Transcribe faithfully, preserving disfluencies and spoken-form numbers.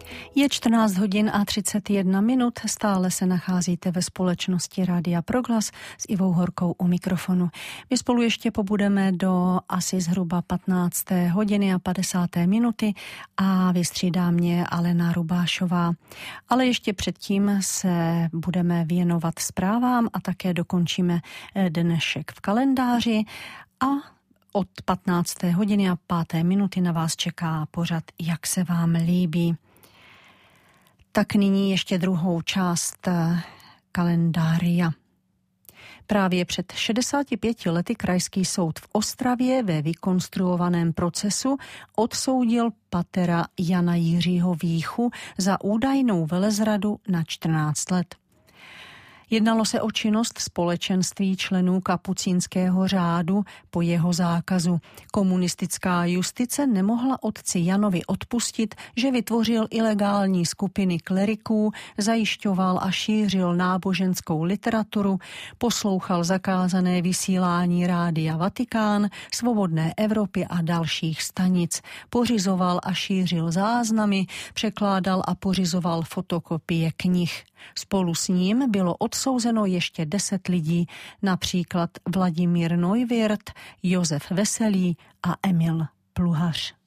Je čtrnáct hodin a třicet jedna minut, stále se nacházíte ve společnosti Rádia Proglas s Ivou Horkou u mikrofonu. My spolu ještě pobudeme do asi zhruba patnácté hodiny a padesáté minuty a vystřídá mě Alena Rubášová. Ale ještě předtím se budeme věnovat zprávám a také dokončíme dnešek v kalendáři a od patnácté hodiny a páté minuty na vás čeká pořad Jak se vám líbí. Tak nyní ještě druhou část kalendária. Právě před šedesáti pěti lety Krajský soud v Ostravě ve vykonstruovaném procesu odsoudil patera Jana Jiřího Víchu za údajnou velezradu na čtrnáct let. Jednalo se o činnost společenství členů kapucínského řádu po jeho zákazu. Komunistická justice nemohla otci Janovi odpustit, že vytvořil ilegální skupiny kleriků, zajišťoval a šířil náboženskou literaturu, poslouchal zakázané vysílání Rádia Vatikán, Svobodné Evropy a dalších stanic, pořizoval a šířil záznamy, překládal a pořizoval fotokopie knih. Spolu s ním bylo odsouzeno ještě deset lidí, například Vladimír Neuwirth, Josef Veselý a Emil Pluhař.